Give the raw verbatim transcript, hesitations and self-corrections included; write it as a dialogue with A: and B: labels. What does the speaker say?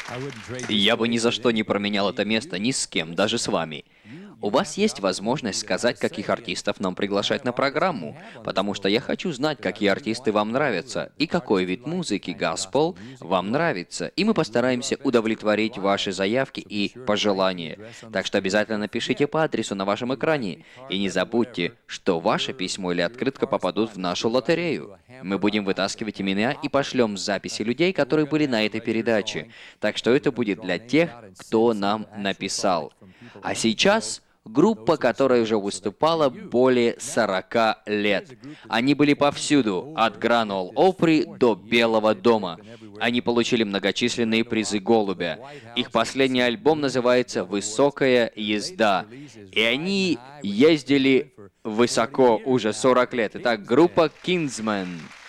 A: Я бы ни за что не променял это место ни с кем, даже с вами. У вас есть возможность сказать, каких артистов нам приглашать на программу, потому что я хочу знать, какие артисты вам нравятся и какой вид музыки госпел вам нравится, и мы постараемся удовлетворить ваши заявки и пожелания. Так что обязательно напишите по адресу на вашем экране, и не забудьте, что ваше письмо или открытка попадут в нашу лотерею. Мы будем вытаскивать имена и пошлем записи людей, которые были на этой передаче. Так что это будет для тех, кто нам написал. А сейчас группа, которая уже выступала более сорока лет. Они были повсюду, от Grand Ole Opry до Белого дома. Они получили многочисленные призы Голубя. Их последний альбом называется «Высокая езда». И они ездили высоко уже сорок лет. Итак, группа Kingsmen.